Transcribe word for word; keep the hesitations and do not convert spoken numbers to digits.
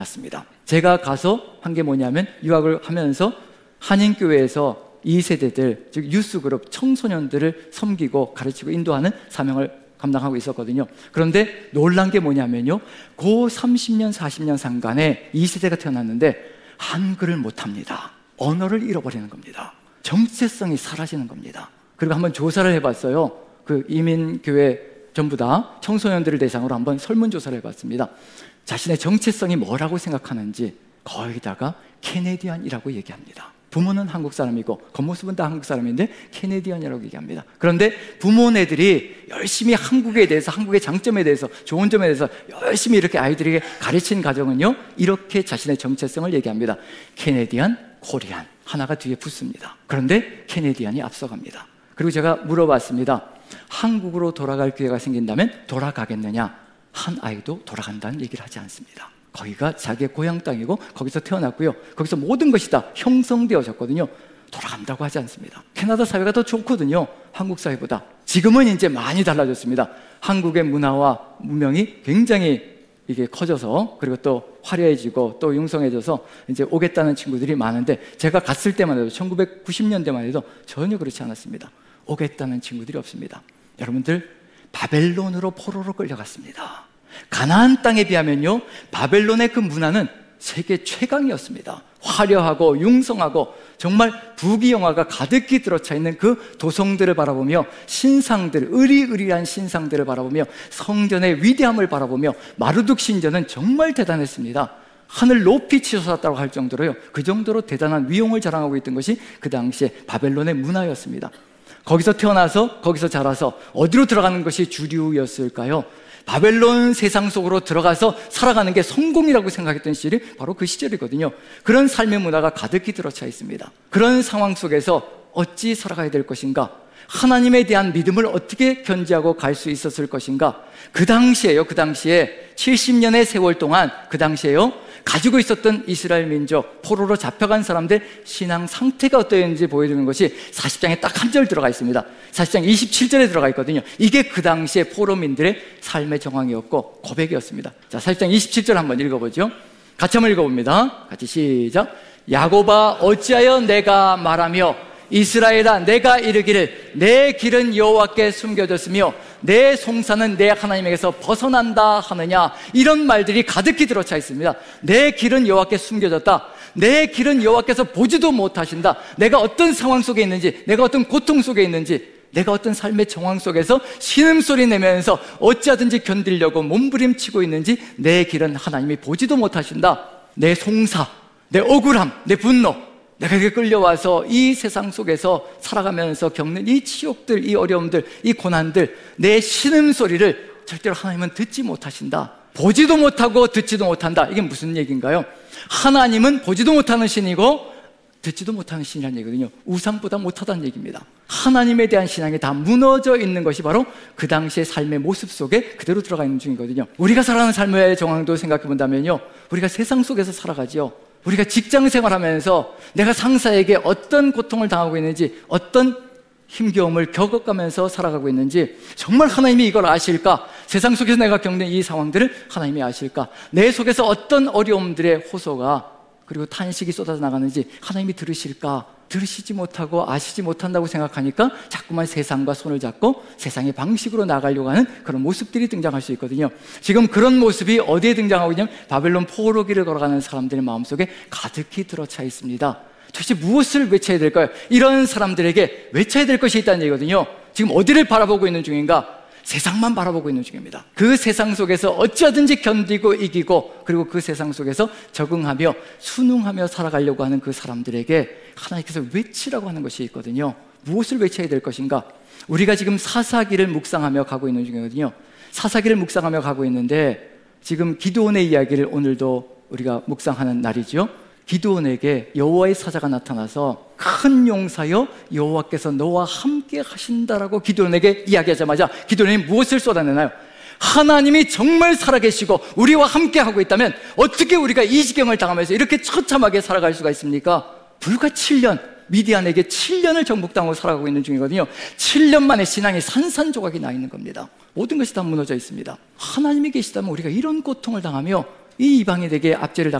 났습니다. 제가 가서 한 게 뭐냐면 유학을 하면서 한인교회에서 이 세대들, 즉 유스그룹 청소년들을 섬기고 가르치고 인도하는 사명을 감당하고 있었거든요. 그런데 놀란 게 뭐냐면요, 그 삼십 년 사십 년 상간에 이 세대가 태어났는데 한글을 못합니다. 언어를 잃어버리는 겁니다. 정체성이 사라지는 겁니다. 그리고 한번 조사를 해봤어요. 그 이민교회 전부 다 청소년들을 대상으로 한번 설문조사를 해봤습니다. 자신의 정체성이 뭐라고 생각하는지 거의다가 캐네디언이라고 얘기합니다. 부모는 한국 사람이고 겉모습은 다 한국 사람인데 캐네디언이라고 얘기합니다. 그런데 부모네들이 열심히 한국에 대해서, 한국의 장점에 대해서, 좋은 점에 대해서 열심히 이렇게 아이들에게 가르친 가정은요, 이렇게 자신의 정체성을 얘기합니다. 캐네디언, 코리안 하나가 뒤에 붙습니다. 그런데 캐네디언이 앞서갑니다. 그리고 제가 물어봤습니다. 한국으로 돌아갈 기회가 생긴다면 돌아가겠느냐? 한 아이도 돌아간다는 얘기를 하지 않습니다. 거기가 자기의 고향 땅이고 거기서 태어났고요, 거기서 모든 것이 다 형성되어졌거든요. 돌아간다고 하지 않습니다. 캐나다 사회가 더 좋거든요, 한국 사회보다. 지금은 이제 많이 달라졌습니다. 한국의 문화와 문명이 굉장히 이게 커져서, 그리고 또 화려해지고 또 융성해져서 이제 오겠다는 친구들이 많은데, 제가 갔을 때만 해도 천구백구십 년대만 해도 전혀 그렇지 않았습니다. 오겠다는 친구들이 없습니다. 여러분들, 바벨론으로 포로로 끌려갔습니다. 가나안 땅에 비하면요, 바벨론의 그 문화는 세계 최강이었습니다. 화려하고 융성하고 정말 부귀영화가 가득히 들어차 있는 그 도성들을 바라보며, 신상들, 의리의리한 신상들을 바라보며, 성전의 위대함을 바라보며, 마르둑 신전은 정말 대단했습니다. 하늘 높이 치솟았다고 할 정도로요, 그 정도로 대단한 위용을 자랑하고 있던 것이 그 당시에 바벨론의 문화였습니다. 거기서 태어나서 거기서 자라서 어디로 들어가는 것이 주류였을까요? 바벨론 세상 속으로 들어가서 살아가는 게 성공이라고 생각했던 시절이 바로 그 시절이거든요. 그런 삶의 문화가 가득히 들어차 있습니다. 그런 상황 속에서 어찌 살아가야 될 것인가? 하나님에 대한 믿음을 어떻게 견지하고 갈 수 있었을 것인가? 그 당시에요, 그 당시에 칠십 년의 세월 동안, 그 당시에요, 가지고 있었던 이스라엘 민족, 포로로 잡혀간 사람들 신앙 상태가 어떠했는지 보여주는 것이 사십 장에 딱 한 절 들어가 있습니다. 사십 장 이십칠 절에 들어가 있거든요. 이게 그 당시에 포로민들의 삶의 정황이었고 고백이었습니다. 자, 사십 장 이십칠 절 한번 읽어보죠. 같이 한번 읽어봅니다. 같이 시작. 야곱아, 어찌하여 내가 말하며 이스라엘아, 내가 이르기를 내 길은 여호와께 숨겨졌으며 내 송사는 내 하나님에게서 벗어난다 하느냐? 이런 말들이 가득히 들어차 있습니다. 내 길은 여호와께 숨겨졌다. 내 길은 여호와께서 보지도 못하신다. 내가 어떤 상황 속에 있는지, 내가 어떤 고통 속에 있는지, 내가 어떤 삶의 정황 속에서 신음소리 내면서 어찌하든지 견디려고 몸부림치고 있는지 내 길은 하나님이 보지도 못하신다. 내 송사, 내 억울함, 내 분노, 내가 이렇게 끌려와서 이 세상 속에서 살아가면서 겪는 이 치욕들, 이 어려움들, 이 고난들, 내 신음소리를 절대로 하나님은 듣지 못하신다. 보지도 못하고 듣지도 못한다. 이게 무슨 얘기인가요? 하나님은 보지도 못하는 신이고 듣지도 못하는 신이라는 얘기거든요. 우상보다 못하다는 얘기입니다. 하나님에 대한 신앙이 다 무너져 있는 것이 바로 그 당시의 삶의 모습 속에 그대로 들어가 있는 중이거든요. 우리가 살아가는 삶의 정황도 생각해 본다면요, 우리가 세상 속에서 살아가지요. 우리가 직장 생활하면서 내가 상사에게 어떤 고통을 당하고 있는지, 어떤 힘겨움을 겪어가면서 살아가고 있는지 정말 하나님이 이걸 아실까? 세상 속에서 내가 겪는 이 상황들을 하나님이 아실까? 내 속에서 어떤 어려움들의 호소가, 그리고 탄식이 쏟아져 나가는지 하나님이 들으실까? 들으시지 못하고 아시지 못한다고 생각하니까 자꾸만 세상과 손을 잡고 세상의 방식으로 나가려고 하는 그런 모습들이 등장할 수 있거든요. 지금 그런 모습이 어디에 등장하고 있냐면 바벨론 포로기를 걸어가는 사람들의 마음속에 가득히 들어차 있습니다. 도대체 무엇을 외쳐야 될까요? 이런 사람들에게 외쳐야 될 것이 있다는 얘기거든요. 지금 어디를 바라보고 있는 중인가? 세상만 바라보고 있는 중입니다. 그 세상 속에서 어찌하든지 견디고 이기고, 그리고 그 세상 속에서 적응하며 순응하며 살아가려고 하는 그 사람들에게 하나님께서 외치라고 하는 것이 있거든요. 무엇을 외쳐야 될 것인가? 우리가 지금 사사기를 묵상하며 가고 있는 중이거든요. 사사기를 묵상하며 가고 있는데 지금 기드온의 이야기를 오늘도 우리가 묵상하는 날이죠. 기드온에게 여호와의 사자가 나타나서 큰 용사여 여호와께서 너와 함께 하신다라고 기드온에게 이야기하자마자 기드온이 무엇을 쏟아내나요? 하나님이 정말 살아계시고 우리와 함께 하고 있다면 어떻게 우리가 이 지경을 당하면서 이렇게 처참하게 살아갈 수가 있습니까? 불과 칠 년, 미디안에게 칠 년을 정복당하고 살아가고 있는 중이거든요. 칠 년 만에 신앙이 산산조각이 나 있는 겁니다. 모든 것이 다 무너져 있습니다. 하나님이 계시다면 우리가 이런 고통을 당하며 이 이방인에게 압제를